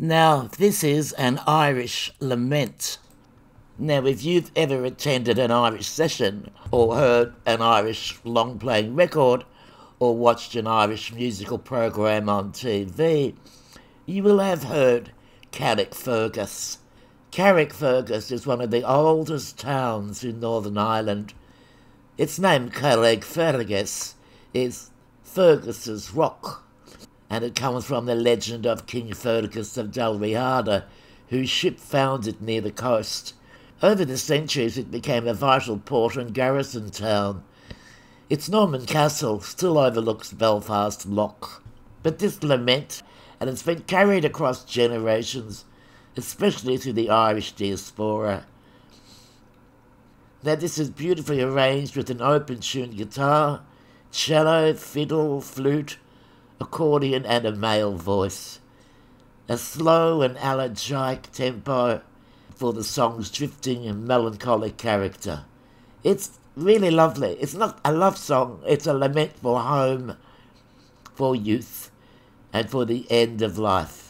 Now, this is an Irish lament. Now, if you've ever attended an Irish session or heard an Irish long playing record or watched an Irish musical program on TV, you will have heard Carrickfergus. Carrickfergus is one of the oldest towns in Northern Ireland. Its name, Carrickfergus, is Fergus's Rock, and it comes from the legend of King Fergus of Dalriada, whose ship foundered near the coast. Over the centuries it became a vital port and garrison town. Its Norman castle still overlooks Belfast Lough. But this lament, and it's been carried across generations, especially through the Irish diaspora. Now this is beautifully arranged with an open-tuned guitar, cello, fiddle, flute, accordion and a male voice. A slow and elegiac tempo for the song's drifting and melancholic character. It's really lovely. It's not a love song, it's a lament for home, for youth, and for the end of life.